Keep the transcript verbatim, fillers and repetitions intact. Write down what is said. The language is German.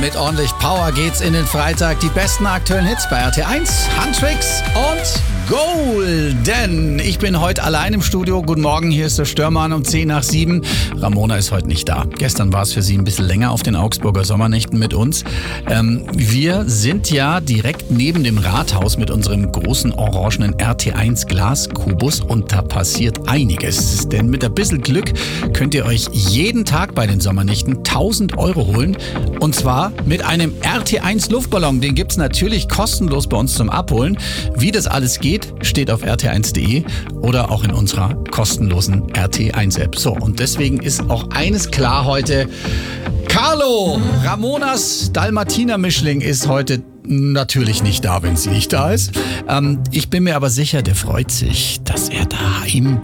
mit ordentlich Power geht's in den Freitag. Die besten aktuellen Hits bei R T eins, Handtricks und Golden. Ich bin heute allein im Studio. Guten Morgen, hier ist der Störmann um zehn nach sieben. Ramona ist heute nicht da. Gestern war es für sie ein bisschen länger auf den Augsburger Sommernächten mit uns. Ähm, wir sind ja direkt neben dem Rathaus mit unserem großen orangenen R T eins Glaskubus und da passiert einiges. Denn mit ein bisschen Glück könnt ihr euch jeden Tag bei den Sommernächten tausend Euro holen. Und zwar mit einem R T eins Luftballon. Den gibt's natürlich kostenlos bei uns zum Abholen. Wie das alles geht, steht auf r t eins punkt d e oder auch in unserer kostenlosen R T eins App. So, und deswegen ist auch eines klar heute. Carlo, Ramonas Dalmatiner-Mischling, ist heute natürlich nicht da, wenn sie nicht da ist. Ähm, ich bin mir aber sicher, der freut sich, dass er daheim